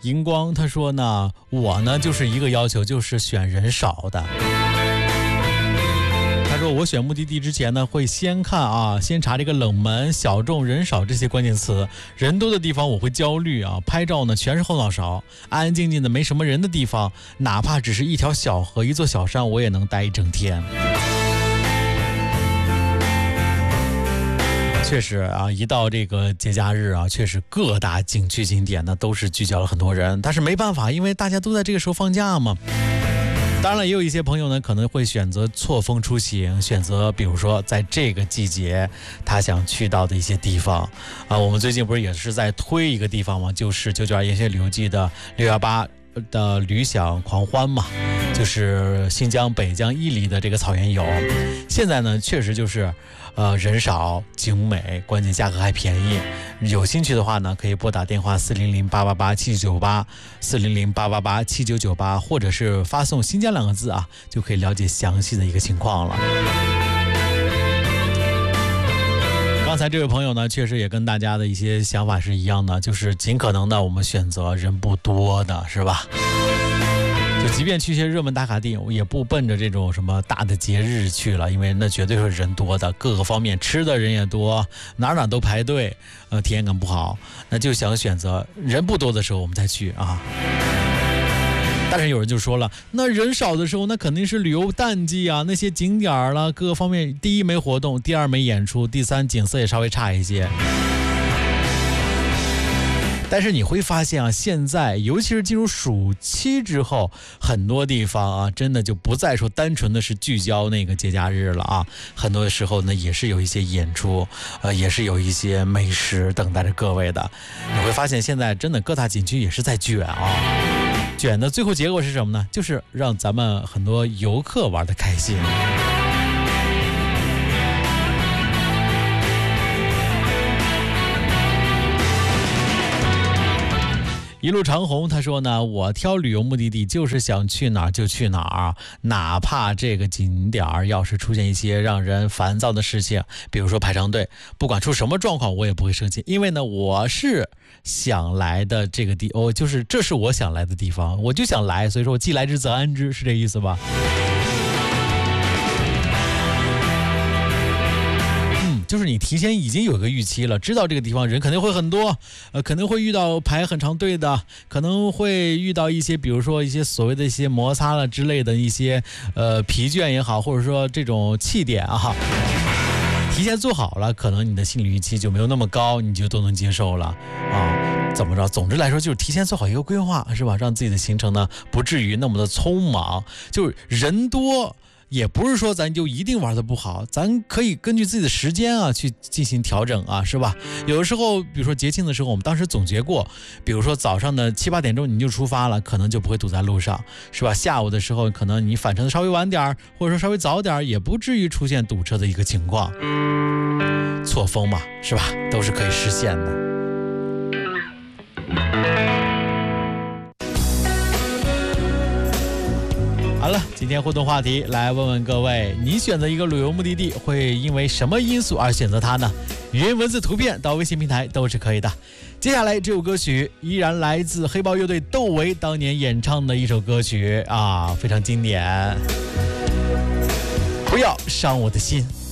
荧光他说呢，我呢就是一个要求，就是选人少的。他说我选目的地之前呢，会先查这个冷门、小众、人少这些关键词。人多的地方我会焦虑啊，拍照呢全是后脑勺。安安静静的没什么人的地方，哪怕只是一条小河、一座小山，我也能待一整天。确实啊，一到这个节假日啊，确实各大景区景点呢都是聚焦了很多人，但是没办法，因为大家都在这个时候放假嘛。当然了，也有一些朋友呢可能会选择错峰出行，选择比如说在这个季节他想去到的一些地方啊。我们最近不是也是在推一个地方吗？就是992沿线旅游季的618的旅享狂欢嘛，就是新疆北疆伊犁的这个草原游。现在呢确实就是人少景美，关键价格还便宜。有兴趣的话呢，可以拨打电话400-888-7998 400-888-7998，或者是发送新疆2个字啊，就可以了解详细的一个情况了。刚才这位朋友呢，确实也跟大家的一些想法是一样的，就是尽可能的我们选择人不多的，是吧？就即便去一些热门打卡地，也不奔着这种什么大的节日去了，因为那绝对是人多的，各个方面吃的人也多，哪都排队，体验感不好。那就想选择人不多的时候我们再去啊。但是有人就说了，那人少的时候那肯定是旅游淡季啊，那些景点了各个方面，第一没活动，第二没演出，第三景色也稍微差一些。但是你会发现啊，现在尤其是进入暑期之后，很多地方啊，真的就不再说单纯的是聚焦那个节假日了啊，很多的时候呢，也是有一些演出，也是有一些美食等待着各位的。你会发现现在真的各大景区也是在卷啊，卷的最后结果是什么呢？就是让咱们很多游客玩得开心。一路长虹他说呢，我挑旅游目的地就是想去哪儿就去哪儿，哪怕这个景点要是出现一些让人烦躁的事情，比如说排长队，不管出什么状况我也不会生气，因为呢我是想来的这个就是这是我想来的地方，我就想来，所以说我既来之则安之，是这意思吧？就是你提前已经有个预期了，知道这个地方人肯定会很多，可能会遇到排很长队的，可能会遇到一些比如说一些所谓的一些摩擦了之类的一些疲倦也好，或者说这种气点啊，提前做好了，可能你的心理预期就没有那么高，你就都能接受了啊。怎么着？总之来说就是提前做好一个规划，是吧？让自己的行程呢不至于那么的匆忙，就是人多。也不是说咱就一定玩得不好，咱可以根据自己的时间啊去进行调整啊，是吧？有的时候比如说节庆的时候，我们当时总结过，比如说早上的7、8点钟你就出发了，可能就不会堵在路上，是吧？下午的时候可能你返程的稍微晚点，或者说稍微早点，也不至于出现堵车的一个情况。错峰嘛，是吧？都是可以实现的。好了，今天互动话题来问问各位，你选择一个旅游目的地会因为什么因素而选择它呢？语音、文字、图片到微信平台都是可以的。接下来这首歌曲依然来自黑豹乐队窦唯当年演唱的一首歌曲啊，非常经典。不要伤我的心。